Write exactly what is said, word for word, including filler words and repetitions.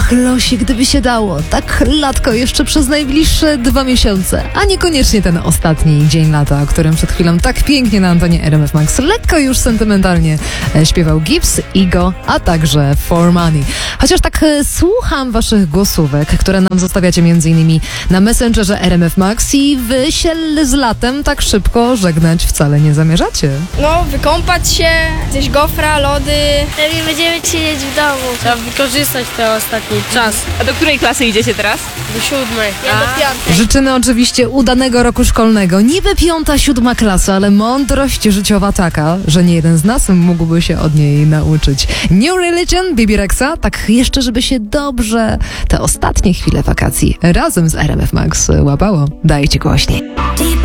Ach, losie, gdyby się dało, tak latko jeszcze przez najbliższe dwa miesiące, a niekoniecznie ten ostatni dzień lata, o którym przed chwilą tak pięknie na antenie R M F Max lekko już sentymentalnie e, śpiewał Gibbs, Ego, a także For Money. Chociaż tak e, słucham waszych głosówek, które nam zostawiacie między innymi na Messengerze R M F Max i wy się z latem tak szybko żegnać wcale nie zamierzacie. No, wykąpać się, zjeść gofra, lody. Pewnie będziemy siedzieć w domu. Trzeba wykorzystać ten ostatni czas. A do której klasy idziecie teraz? Do siódmej. Ja do piątej. Życzymy oczywiście udanego roku szkolnego. Niby piąta, siódma klasa, ale mądrość życiowa taka, że nie jeden z nas mógłby się od niej nauczyć. New Religion, Bibi Rexa, tak jeszcze, żeby się dobrze te ostatnie chwile wakacji razem z R M F Max łapało. Dajcie głośniej.